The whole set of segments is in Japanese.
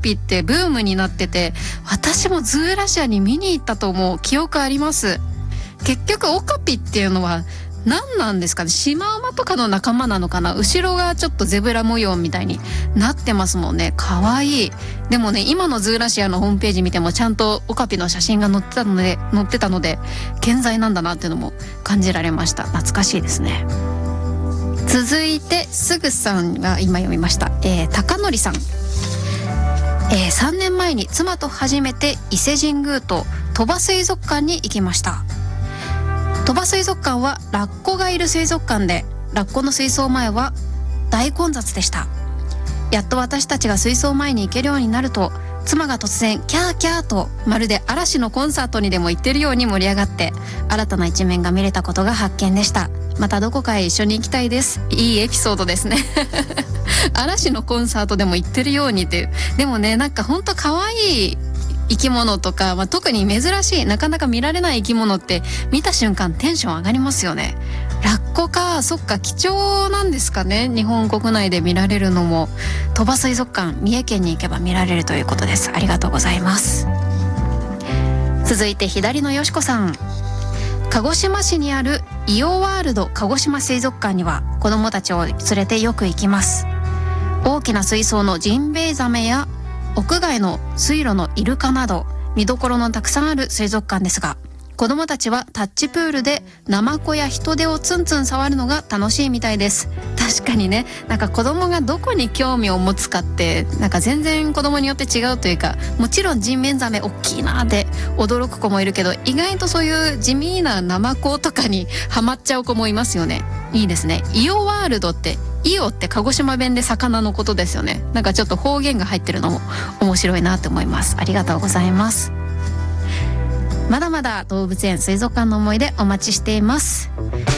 ピってブームになってて、私もズーラシアに見に行ったと思う記憶あります。結局オカピっていうのは何なんですかね。シマウマとかの仲間なのかな。後ろがちょっとゼブラ模様みたいになってますもんね。かわいい。でもね、今のズーラシアのホームページ見てもちゃんとオカピの写真が載ってたので健在なんだなっていうのも感じられました。懐かしいですね。続いてすぐさんが今読みました、高則さん、3年前に妻と初めて伊勢神宮と鳥羽水族館に行きました。鳥羽水族館はラッコがいる水族館で、ラッコの水槽前は大混雑でした。やっと私たちが水槽前に行けるようになると、妻が突然キャーキャーとまるで嵐のコンサートにでも行ってるように盛り上がって、新たな一面が見れたことが発見でした。またどこかへ一緒に行きたいです。いいエピソードですね嵐のコンサートでも行ってるようにっていう。でもね、なんかほんと可愛い生き物とか、特に珍しいなかなか見られない生き物って見た瞬間テンション上がりますよね。ラッコか、そっか、貴重なんですかね、日本国内で見られるのも。鳥羽水族館、三重県に行けば見られるということです。ありがとうございます。続いて左のよしこさん、鹿児島市にあるイオワールド鹿児島水族館には子どもたちを連れてよく行きます。大きな水槽のジンベエザメや屋外の水路のイルカなど見どころのたくさんある水族館ですが、子どもたちはタッチプールでナマコやヒトデをツンツン触るのが楽しいみたいです。確かにね、なんか子供がどこに興味を持つかってなんか全然子供によって違うというか、もちろんジンベエザメ大きいなって驚く子もいるけど、意外とそういう地味なナマコとかにハマっちゃう子もいますよね。いいですね。イオワールドってイオって鹿児島弁で魚のことですよね。なんかちょっと方言が入ってるのも面白いなと思います。ありがとうございます。まだまだ動物園水族館の思い出お待ちしています。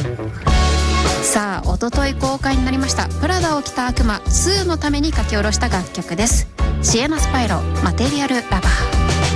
さあ、一昨日公開になりましたプラダを着た悪魔2のために書き下ろした楽曲です。シエナ・スパイロ、マテリアル・ラバー。